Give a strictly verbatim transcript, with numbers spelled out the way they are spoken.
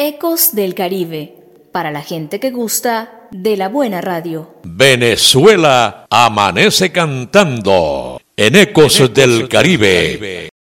Ecos del Caribe, para la gente que gusta de la buena radio. Venezuela amanece cantando en Ecos, en Ecos del Caribe. Caribe.